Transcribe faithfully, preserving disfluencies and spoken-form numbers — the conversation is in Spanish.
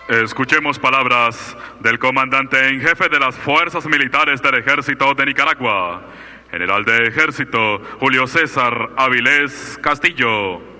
Escuchemos palabras del comandante en jefe de las Fuerzas Militares del Ejército de Nicaragua, General de Ejército Julio César Avilés Castillo.